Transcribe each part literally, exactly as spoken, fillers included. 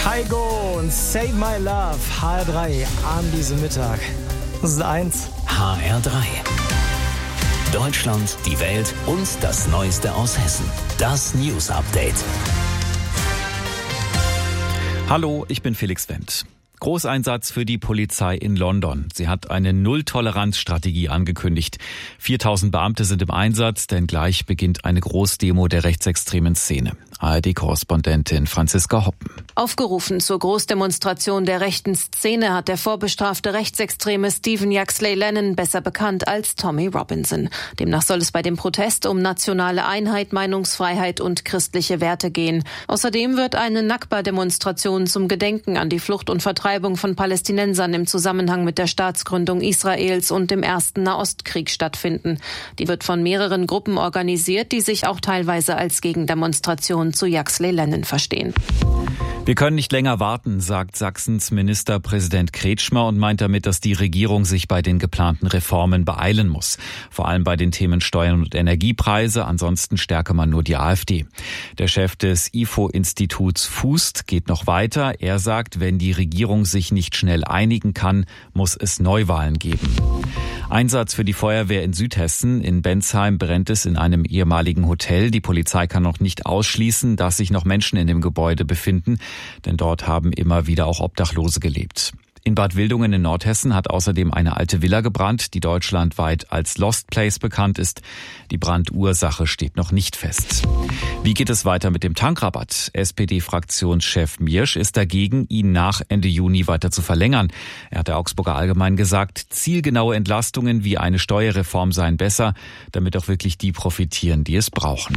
Kygo und Save My Love, H R drei an diesem Mittag. Das ist eins. H R drei. Deutschland, die Welt und das Neueste aus Hessen. Das News Update. Hallo, ich bin Felix Wendt. Großeinsatz für die Polizei in London. Sie hat eine Null-Toleranz-Strategie angekündigt. viertausend Beamte sind im Einsatz, denn gleich beginnt eine Großdemo der rechtsextremen Szene. A R D-Korrespondentin Franziska Hoppen. Aufgerufen zur Großdemonstration der rechten Szene hat der vorbestrafte Rechtsextreme Stephen Yaxley Lennon, besser bekannt als Tommy Robinson. Demnach soll es bei dem Protest um nationale Einheit, Meinungsfreiheit und christliche Werte gehen. Außerdem wird eine Nakba-Demonstration zum Gedenken an die Flucht und Vertreibung von Palästinensern im Zusammenhang mit der Staatsgründung Israels und dem ersten Nahostkrieg stattfinden. Die wird von mehreren Gruppen organisiert, die sich auch teilweise als Gegendemonstration zu Yaxley Lennon verstehen. Wir können nicht länger warten, sagt Sachsens Ministerpräsident Kretschmer und meint damit, dass die Regierung sich bei den geplanten Reformen beeilen muss. Vor allem bei den Themen Steuern und Energiepreise, ansonsten stärke man nur die AfD. Der Chef des I F O-Instituts Fußt geht noch weiter. Er sagt, wenn die Regierung sich nicht schnell einigen kann, muss es Neuwahlen geben. Einsatz für die Feuerwehr in Südhessen. In Bensheim brennt es in einem ehemaligen Hotel. Die Polizei kann noch nicht ausschließen, dass sich noch Menschen in dem Gebäude befinden, denn dort haben immer wieder auch Obdachlose gelebt. In Bad Wildungen in Nordhessen hat außerdem eine alte Villa gebrannt, die deutschlandweit als Lost Place bekannt ist. Die Brandursache steht noch nicht fest. Wie geht es weiter mit dem Tankrabatt? S P D-Fraktionschef Miersch ist dagegen, ihn nach Ende Juni weiter zu verlängern. Er hat der Augsburger Allgemein gesagt, zielgenaue Entlastungen wie eine Steuerreform seien besser, damit auch wirklich die profitieren, die es brauchen.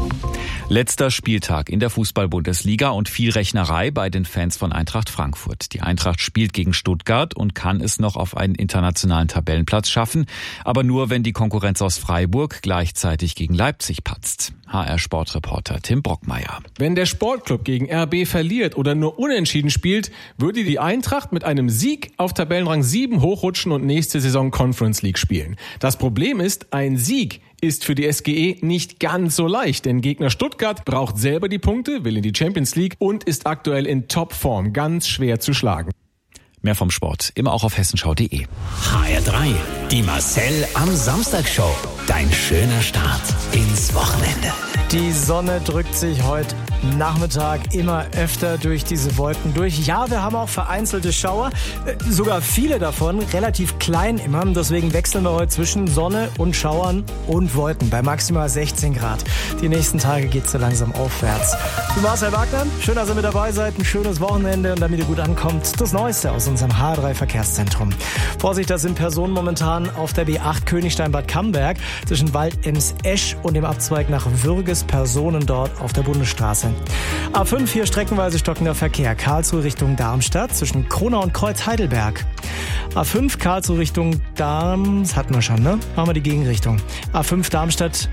Letzter Spieltag in der Fußball-Bundesliga und viel Rechnerei bei den Fans von Eintracht Frankfurt. Die Eintracht spielt gegen Stuttgart und kann es noch auf einen internationalen Tabellenplatz schaffen, aber nur, wenn die Konkurrenz aus Freiburg gleichzeitig gegen Leipzig patzt. H R-Sportreporter Tim Brockmeier. Wenn der Sportclub gegen R B verliert oder nur unentschieden spielt, würde die Eintracht mit einem Sieg auf Tabellenrang sieben hochrutschen und nächste Saison Conference League spielen. Das Problem ist, ein Sieg ist für die S G E nicht ganz so leicht, denn Gegner Stuttgart braucht selber die Punkte, will in die Champions League und ist aktuell in Topform, ganz schwer zu schlagen. Mehr vom Sport, immer auch auf hessenschau punkt de. H R drei, die Marcel am Samstag-Show. Dein schöner Start ins Wochenende. Die Sonne drückt sich heute Nachmittag immer öfter durch diese Wolken durch. Ja, wir haben auch vereinzelte Schauer, sogar viele davon, relativ klein immer. Deswegen wechseln wir heute zwischen Sonne und Schauern und Wolken bei maximal sechzehn Grad. Die nächsten Tage geht es so langsam aufwärts. Ich bin Marcel Wagner, schön, dass ihr mit dabei seid. Ein schönes Wochenende und damit ihr gut ankommt, das Neueste aus unserem H R drei Verkehrszentrum. Vorsicht, das sind Personen momentan auf der B acht Königstein-Bad Camberg zwischen Wald-Ems-Esch und dem Abzweig nach Würges, Personen dort auf der Bundesstraße. A fünf hier streckenweise stockender Verkehr. Karlsruhe Richtung Darmstadt zwischen Kronau und Kreuz-Heidelberg. A fünf Karlsruhe Richtung Darm, das hatten wir schon, ne? Machen wir die Gegenrichtung. A fünf Darmstadt.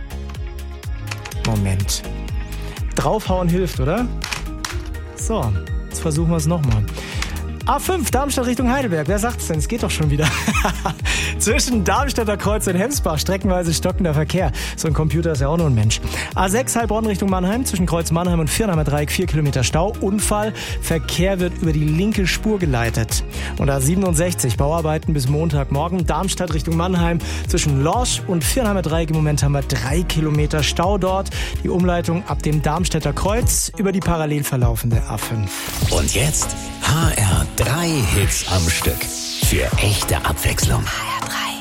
Moment. Draufhauen hilft, oder? So, jetzt versuchen wir es nochmal. A fünf, Darmstadt Richtung Heidelberg. Wer sagt's denn? Es geht doch schon wieder. Zwischen Darmstädter Kreuz und Hemsbach streckenweise stockender Verkehr. So ein Computer ist ja auch nur ein Mensch. A sechs, Heilbronn Richtung Mannheim. Zwischen Kreuz Mannheim und Viernheimer Dreieck vier Kilometer Stau. Unfall. Verkehr wird über die linke Spur geleitet. Und A siebenundsechzig, Bauarbeiten bis Montagmorgen. Darmstadt Richtung Mannheim. Zwischen Lorsch und Viernheimer Dreieck im Moment haben wir drei Kilometer Stau dort. Die Umleitung ab dem Darmstädter Kreuz über die parallel verlaufende A fünf. Und jetzt H R drei Hits am Stück. Für echte Abwechslung.